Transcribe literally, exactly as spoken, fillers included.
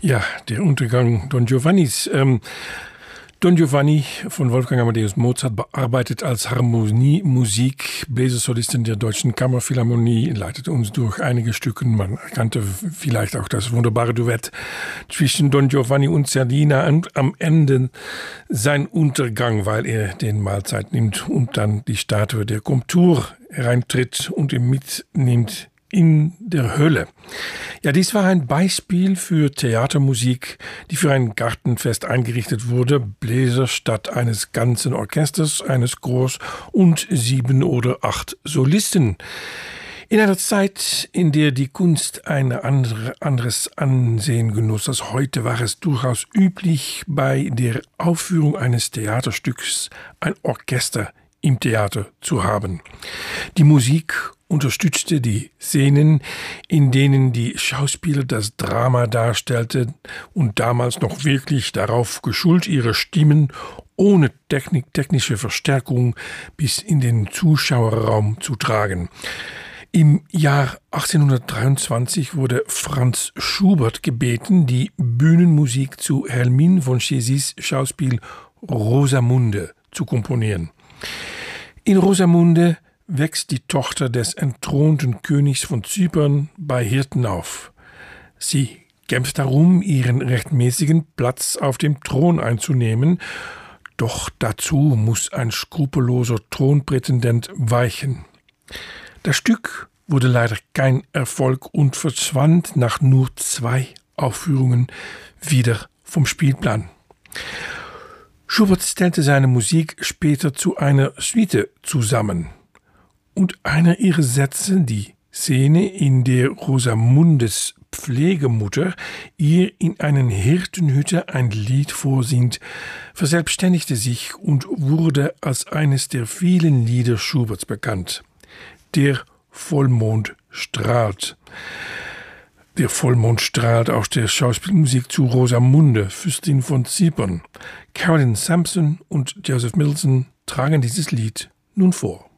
Ja, der Untergang Don Giovannis. Ähm, Don Giovanni von Wolfgang Amadeus Mozart bearbeitet als Harmoniemusik, Bläsersolisten der Deutschen Kammerphilharmonie, leitet uns durch einige Stücke. Man kannte vielleicht auch das wunderbare Duett zwischen Don Giovanni und Zerlina und am Ende sein Untergang, weil er den Mahlzeit nimmt und dann die Statue der Komtur hereintritt und ihn mitnimmt in der Hölle. Ja, dies war ein Beispiel für Theatermusik, die für ein Gartenfest eingerichtet wurde. Bläser statt eines ganzen Orchesters, eines Chors und sieben oder acht Solisten. In einer Zeit, in der die Kunst ein andere, anderes Ansehen genoss als heute, war es durchaus üblich, bei der Aufführung eines Theaterstücks ein Orchester im Theater zu haben. Die Musik unterstützte die Szenen, in denen die Schauspieler das Drama darstellten und damals noch wirklich darauf geschult, ihre Stimmen ohne Technik, technische Verstärkung bis in den Zuschauerraum zu tragen. Im Jahr achtzehnhundertdreiundzwanzig wurde Franz Schubert gebeten, die Bühnenmusik zu Hermine von Chessys Schauspiel Rosamunde zu komponieren. In Rosamunde wächst die Tochter des entthronten Königs von Zypern bei Hirten auf. Sie kämpft darum, ihren rechtmäßigen Platz auf dem Thron einzunehmen, doch dazu muss ein skrupelloser Thronprätendent weichen. Das Stück wurde leider kein Erfolg und verschwand nach nur zwei Aufführungen wieder vom Spielplan. Schubert stellte seine Musik später zu einer Suite zusammen. Und einer ihrer Sätze, die Szene, in der Rosamundes Pflegemutter ihr in einer Hirtenhütte ein Lied vorsingt, verselbstständigte sich und wurde als eines der vielen Lieder Schuberts bekannt. Der Vollmond strahlt. Der Vollmond strahlt aus der Schauspielmusik zu Rosamunde, Fürstin von Zypern. Carolyn Sampson und Joseph Middleton tragen dieses Lied nun vor.